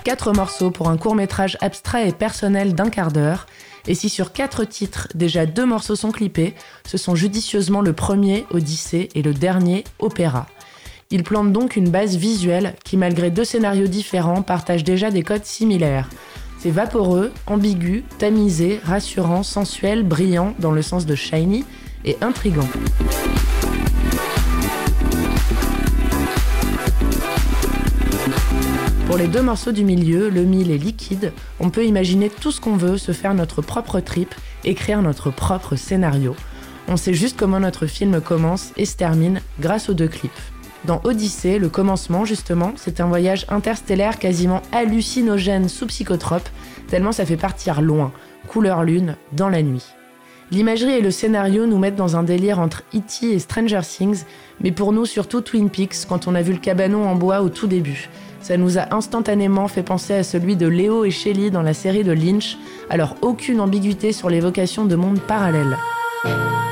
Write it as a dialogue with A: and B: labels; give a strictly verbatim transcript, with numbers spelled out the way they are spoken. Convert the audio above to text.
A: Quatre morceaux pour un court-métrage abstrait et personnel d'un quart d'heure. Et si sur quatre titres, déjà deux morceaux sont clippés, ce sont judicieusement le premier, Odyssée, et le dernier, Opéra. Il plante donc une base visuelle qui, malgré deux scénarios différents, partage déjà des codes similaires. C'est vaporeux, ambigu, tamisé, rassurant, sensuel, brillant dans le sens de shiny et intriguant. Pour les deux morceaux du milieu, le mille et liquide, on peut imaginer tout ce qu'on veut, se faire notre propre trip, écrire notre propre scénario. On sait juste comment notre film commence et se termine grâce aux deux clips. Dans Odyssée, le commencement, justement, c'est un voyage interstellaire quasiment hallucinogène sous psychotrope, tellement ça fait partir loin, couleur lune, dans la nuit. L'imagerie et le scénario nous mettent dans un délire entre E T et Stranger Things, mais pour nous surtout Twin Peaks quand on a vu le cabanon en bois au tout début. Ça nous a instantanément fait penser à celui de Léo et Shelley dans la série de Lynch, alors aucune ambiguïté sur l'évocation de mondes parallèles.